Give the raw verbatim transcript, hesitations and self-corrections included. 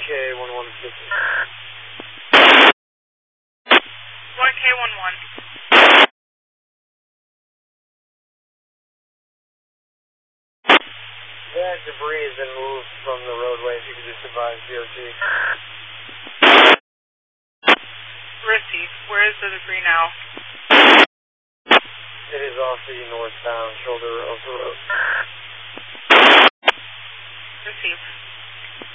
K one one fifty. one K one one. That debris has been moved from the roadway, if you could just advise D O T. Receive. Where is the debris now? It is off the northbound shoulder of the road. Receive.